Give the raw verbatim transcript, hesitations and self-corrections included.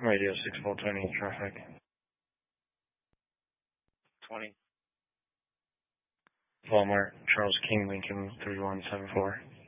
Radio six four twenty, traffic. twenty. Walmart, Charles King, Lincoln, three one seven four.